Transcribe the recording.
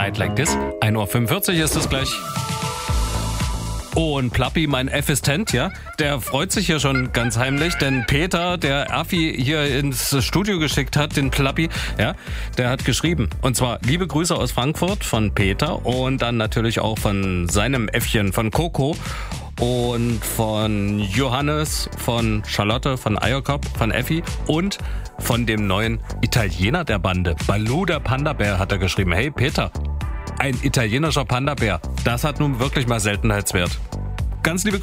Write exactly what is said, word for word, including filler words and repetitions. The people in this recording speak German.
Night Like This. ein Uhr fünfundvierzig ist es gleich. Und Plappi, mein Assistent, ja, der freut sich hier schon ganz heimlich, denn Peter, der Affi hier ins Studio geschickt hat, den Plappi, ja, der hat geschrieben. Und zwar liebe Grüße aus Frankfurt von Peter und dann natürlich auch von seinem Äffchen, von Coco und von Johannes, von Charlotte, von Eierkopf, von Effi und von dem neuen Italiener der Bande, Baloo der Panda-Bär, hat er geschrieben. Hey Peter, ein italienischer Panda-Bär, das hat nun wirklich mal Seltenheitswert. Ganz liebe Grüße.